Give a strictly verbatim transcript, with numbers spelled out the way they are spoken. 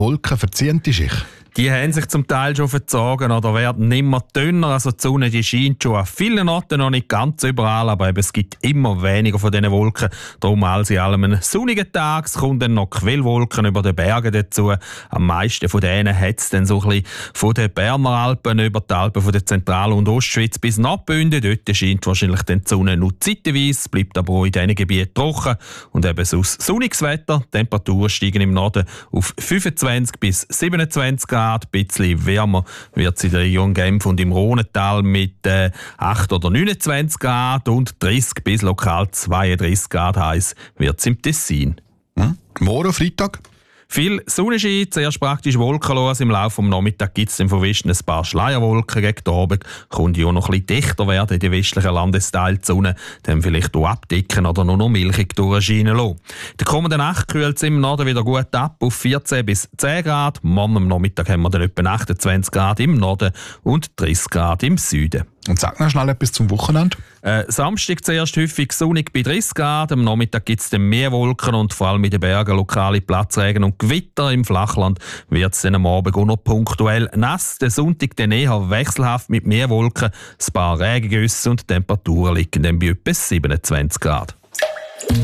Wolken verziehen die sich? Die haben sich zum Teil schon verzogen oder werden immer dünner. Also die Sonne die scheint schon an vielen Orten, noch nicht ganz überall, aber eben, es gibt immer weniger von diesen Wolken. Darum alles in allem einen sonnigen Tag. Es kommen dann noch Quellwolken über den Bergen dazu. Am meisten von denen hat es dann so ein bisschen von den Berner Alpen über die Alpen von der Zentral- und Ostschweiz bis nach Bünden. Dort scheint wahrscheinlich dann die Sonne nur zeitweise, bleibt aber auch in diesen Gebieten trocken. Und eben sonst sonniges Wetter. Die Temperaturen steigen im Norden auf fünfundzwanzig bis siebenundzwanzig Grad. Ein bisschen wärmer wird es in der Region Genf und im Rhonental mit äh, acht oder neunundzwanzig Grad und dreißig bis lokal zweiunddreißig Grad heiß wird es im Tessin. Hm? Morgen Freitag? Viel Sonnenschein, zuerst praktisch wolkenlos. Im Laufe des Nachmittags gibt es dann von Westen ein paar Schleierwolken. Gegen den Abend kommt ja noch ein bisschen dichter werden in den westlichen Landesteilen die Sonne. Dann vielleicht auch abdecken oder nur noch milchig durchscheinen lassen. In der kommenden Nacht kühlt es im Norden wieder gut ab auf vierzehn bis zehn Grad. Morgen am Nachmittag haben wir dann etwa achtundzwanzig Grad im Norden und dreißig Grad im Süden. Und sag noch schnell etwas zum Wochenende. Äh, Samstag zuerst häufig sonnig bei dreißig Grad, am Nachmittag gibt es dann mehr Wolken und vor allem in den Bergen lokale Platzregen und Gewitter. Im Flachland wird es dann am Abend auch noch punktuell nass. Der Sonntag dann eher wechselhaft mit mehr Wolken, ein paar Regengüsse und die Temperaturen liegen dann bei etwa siebenundzwanzig Grad.